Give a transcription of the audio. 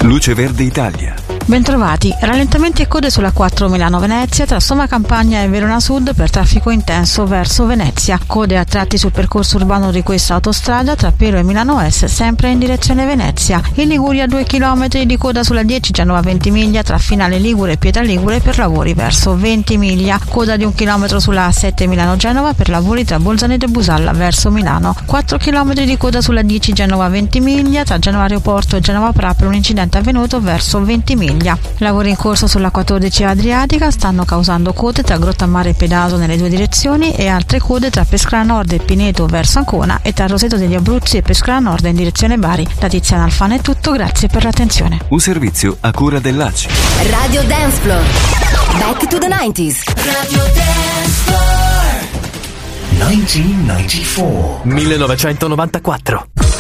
Luce Verde Italia. Bentrovati. Rallentamenti e code sulla 4 Milano-Venezia tra Somma Campagna e Verona Sud per traffico intenso verso Venezia. Code a tratti sul percorso urbano di questa autostrada tra Pero e Milano Est, sempre in direzione Venezia. In Liguria 2 km di coda sulla 10 Genova-Ventimiglia tra Finale Ligure e Pietra Ligure per lavori verso Ventimiglia. Coda di 1 chilometro sulla A7 Milano-Genova per lavori tra Bolzaneto e Busalla verso Milano. 4 km di coda sulla 10 Genova-Ventimiglia tra Genova Aeroporto e Genova Pra per un incidente avvenuto verso Ventimiglia. Lavori in corso sulla 14 Adriatica stanno causando code tra Grottammare e Pedaso nelle due direzioni e altre code tra Pescara Nord e Pineto verso Ancona e tra Roseto degli Abruzzi e Pescara Nord in direzione Bari. Da Tiziana Alfano è tutto, grazie per l'attenzione. Un servizio a cura dell'ACI. Radio Dance Floor. Back to the 90s. Radio Dance Floor. 1994. 1994.